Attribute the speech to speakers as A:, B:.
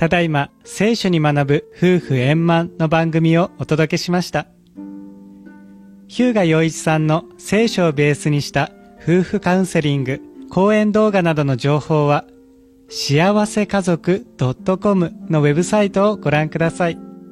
A: ただいま聖書に学ぶ夫婦円満の番組をお届けしました。日向陽一さんの聖書をベースにした夫婦カウンセリング、講演動画などの情報は幸せ家族 .com のウェブサイトをご覧ください。